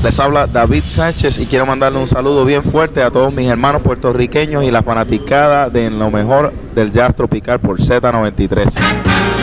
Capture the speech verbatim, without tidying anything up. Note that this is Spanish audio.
Les habla David Sánchez y quiero mandarle un saludo bien fuerte a todos mis hermanos puertorriqueños y la fanaticada de lo mejor del jazz tropical por Z noventa y tres.